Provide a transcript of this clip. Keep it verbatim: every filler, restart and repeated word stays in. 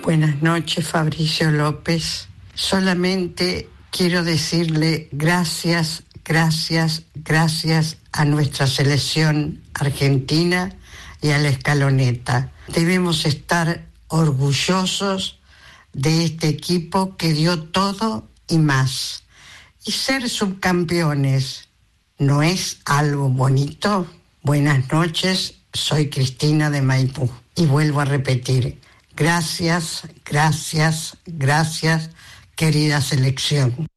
Buenas noches, Fabricio López. Solamente quiero decirle gracias, gracias, gracias a nuestra selección argentina y a la Escaloneta. Debemos estar orgullosos de este equipo que dio todo y más. Y ser subcampeones, ¿no es algo bonito? Buenas noches, soy Cristina de Maipú. Y vuelvo a repetir, gracias, gracias, gracias, querida selección.